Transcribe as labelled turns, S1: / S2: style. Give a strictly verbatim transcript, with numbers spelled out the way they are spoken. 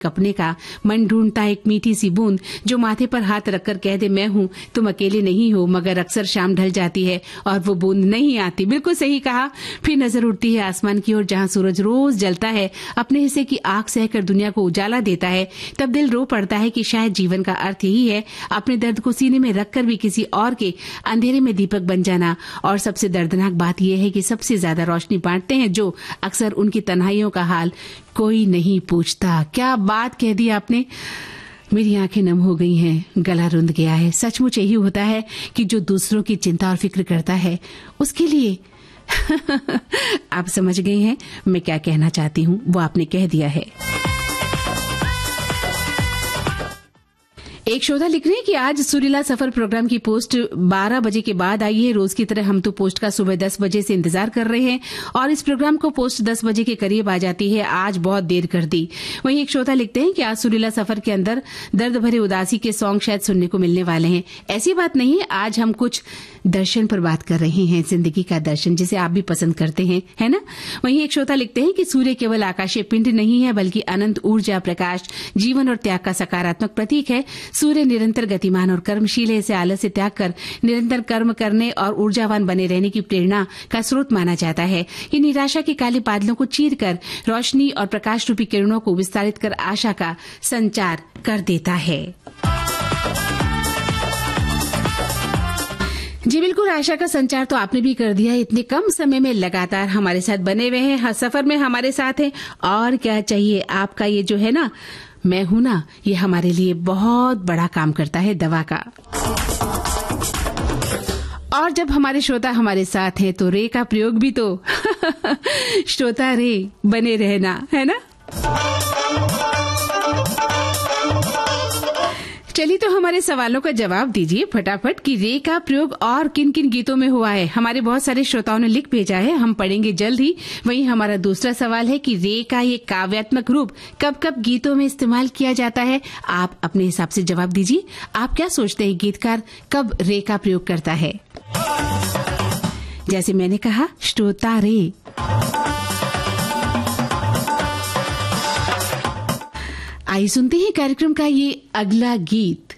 S1: अपने का मन ढूंढता एक मीठी सी बूंद जो माथे पर हाथ रखकर कह दे मैं हूं, तुम अकेले नहीं हो। मगर अक्सर शाम ढल जाती है और वो बूंद नहीं आती। बिल्कुल सही कहा। फिर नजर उठती है आसमान की ओर जहां सूरज रोज जलता है, अपने हिस्से की आग सहकर दुनिया को उजाला देता है। तब दिल रो पड़ता है कि शायद जीवन का अर्थ यही है, अपने दर्द को सीने में रखकर भी किसी और के अंधेरे में दीपक बन जाना। और सबसे दर्दनाक बात यह है कि सबसे ज्यादा रोशनी बांटते हैं जो अक्सर उनकी तन्हाइयों का हाल कोई नहीं पूछता। क्या बात कह दी आपने। मेरी आंखें नम हो गई हैं, गला रुंध गया है। सचमुच यही होता है कि जो दूसरों की चिंता और फिक्र करता है उसके लिए आप समझ गए हैं मैं क्या कहना चाहती हूँ, वो आपने कह दिया है। एक श्रोता लिख रहे हैं कि आज सुरीला सफर प्रोग्राम की पोस्ट बारह बजे के बाद आई है। रोज की तरह हम तो पोस्ट का सुबह दस बजे से इंतजार कर रहे हैं और इस प्रोग्राम को पोस्ट दस बजे के करीब आ जाती है। आज बहुत देर कर दी। वहीं एक श्रोता लिखते हैं कि आज सुरीला सफर के अंदर दर्द भरे उदासी के सॉन्ग शायद सुनने को मिलने वाले हैं। ऐसी बात नहीं है, आज हम कुछ दर्शन पर बात कर रहे हैं, जिंदगी का दर्शन जिसे आप भी पसंद करते हैं, है ना। वहीं एक श्रोता लिखते हैं कि सूर्य केवल आकाशीय पिंड नहीं है बल्कि अनंत ऊर्जा, प्रकाश, जीवन और त्याग का सकारात्मक प्रतीक है। सूर्य निरंतर गतिमान और कर्मशील है। इसे आलस्य त्याग कर निरंतर कर्म करने और ऊर्जावान बने रहने की प्रेरणा का स्रोत माना जाता है। ये निराशा के काले बादलों को चीर कर रोशनी और प्रकाश रूपी किरणों को विस्तारित कर आशा का संचार कर देता है। जी बिल्कुल, आशा का संचार तो आपने भी कर दिया। इतने कम समय में लगातार हमारे साथ बने हुए हैं, हर सफर में हमारे साथ हैं। और क्या चाहिए। आपका ये जो है ना मैं हूं ना, ये हमारे लिए बहुत बड़ा काम करता है, दवा का। और जब हमारे श्रोता हमारे साथ हैं तो रे का प्रयोग भी तो श्रोता रे बने रहना, है ना। चलिए तो हमारे सवालों का जवाब दीजिए फटाफट कि रे का प्रयोग और किन किन गीतों में हुआ है। हमारे बहुत सारे श्रोताओं ने लिख भेजा है, हम पढ़ेंगे जल्द ही। वहीं हमारा दूसरा सवाल है कि रे का ये काव्यात्मक रूप कब कब गीतों में इस्तेमाल किया जाता है। आप अपने हिसाब से जवाब दीजिए। आप क्या सोचते हैं गीतकार कब रे का प्रयोग करता है। जैसे मैंने कहा, श्रोता रे। आइए सुनते हैं कार्यक्रम का ये अगला गीत।